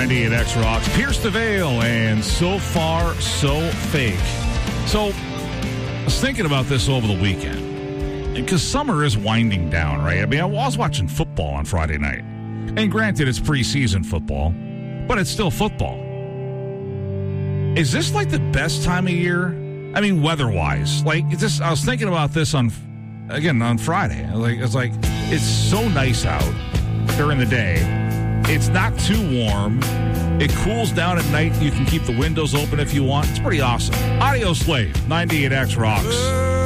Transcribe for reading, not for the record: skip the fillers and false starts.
98X Rocks. Pierce the Veil and So Far, So Fake. So, I was thinking about this over the weekend. Because summer is winding down, right? I mean, I was watching football on Friday night. And granted, it's preseason football, but it's still football. Is this like the best time of year? I mean, weather-wise. Like, I was thinking about this on Friday. It's so nice out during the day. It's not too warm. It cools down at night. You can keep the windows open if you want. It's pretty awesome. Audio Slave, 98X Rocks.